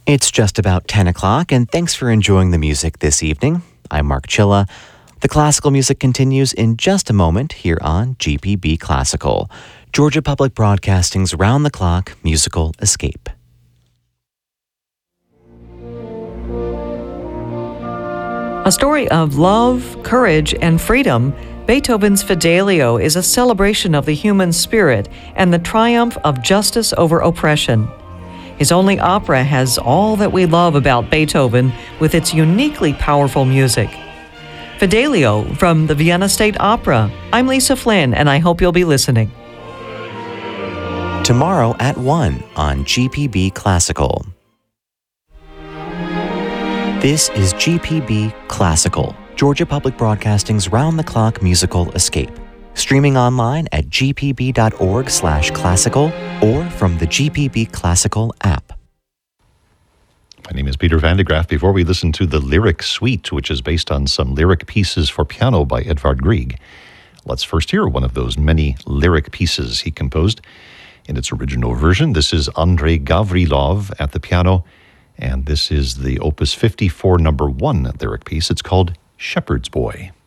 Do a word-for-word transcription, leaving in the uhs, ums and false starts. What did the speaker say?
It's just about ten o'clock, and thanks for enjoying the music this evening. I'm Mark Chilla. The classical music continues in just a moment here on G P B Classical, Georgia Public Broadcasting's round-the-clock musical escape. A story of love, courage, and freedom, Beethoven's Fidelio is a celebration of the human spirit and the triumph of justice over oppression. His only opera has all that we love about Beethoven with its uniquely powerful music. Fidelio from the Vienna State Opera. I'm Lisa Flynn, and I hope you'll be listening. Tomorrow at one on G P B Classical. This is G P B Classical, Georgia Public Broadcasting's round-the-clock musical escape. Streaming online at g p b dot org slash classical or from the G P B Classical app. My name is Peter Van de Graaf. Before we listen to the Lyric Suite, which is based on some lyric pieces for piano by Edvard Grieg, let's first hear one of those many lyric pieces he composed. In its original version, this is Andrei Gavrilov at the piano, and this is the Opus fifty-four number one lyric piece. It's called Shepherd's Boy.